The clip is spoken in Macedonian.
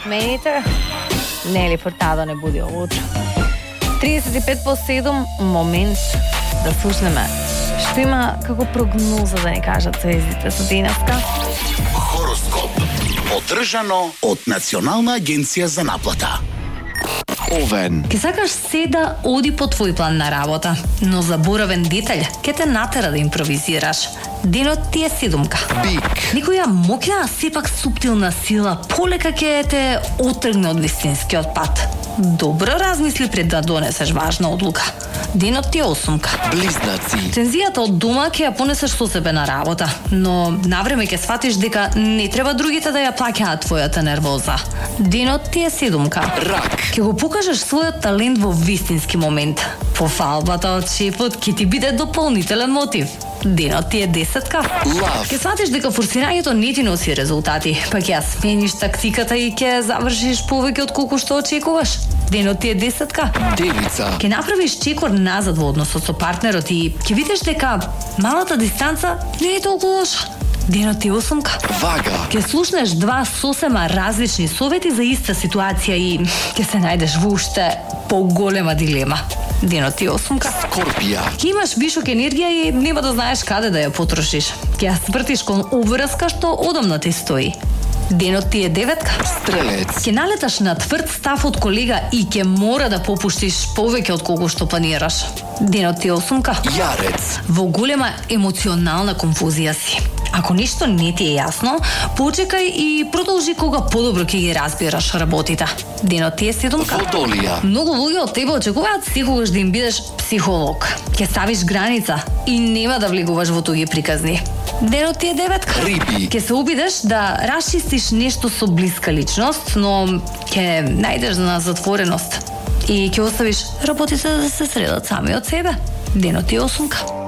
Смените. Нели Фуртадо не буди ово утро. 35:07, момент да слушнеме што има како прогноза да ни кажат звездите за денеска. Хороскоп. Одржано од Национална агенција за наплата. Овен. Ке сакаш се да оди по твој план на работа, но заборавен детаљ ке те натера да импровизираш. Денот ти е седумка. Бик. Некоја моќна, а сепак суптилна сила полека ќе те отргне од вистинскиот пат. Добро размисли пред да донесеш важна одлука. Денот ти е осумка. Близнаци. Тензијата од дома ќе ја понесеш со себе на работа, но навреме ќе сватиш дека не треба другите да ја плаќаат твојата нервоза. Денот ти е седумка. Рак. Ќе го покажеш својот талент во вистински момент. Пофалбата од шефот ќе ти биде дополнителен мотив. Денот ти е десетка. Лав. Ќе сватиш дека форсирањето не ти носи резултати, па ќе ја смениш тактиката и ќе завршиш повеќе од колку што очекуваш. Денот ти е десетка. Девица. Ќе направиш чекор назад во односот со партнерот и ќе видиш дека малата дистанца не е толку лоша. Денот ти е осумка. Вага. Ќе слушнеш два сосема различни совети за иста ситуација и ќе се најдеш во уште поголема дилема. Денот ти е осумка. Скорпија. Ќе имаш вишок енергија и нема да знаеш каде да ја потрошиш. Ќе ја свртиш кон обврска што одамна ти стои. Денот ти е деветка. Стрелец. Ќе налеташ на тврд став од колега и ќе мора да попуштиш повеќе од колку што планираш. Денот ти е осумка. Јарец. Во голема емоционална конфузија си. Ако ништо не ти е јасно, почекај и продолжи кога подобро ќе ги разбираш работите. Денот ти е седумка. Водолија. Многу луѓе од тебе очекуваат секогаш да им бидеш психолог. Ќе ставиш граница и нема да влегуваш во туги приказни. Денот ти е деветка. Риби. Ќе се обидеш да расчистиш нешто со блиска личност, но ќе најдеш на затвореност и ќе оставиш работите да се средат сами од себе. Денот ти е осумка.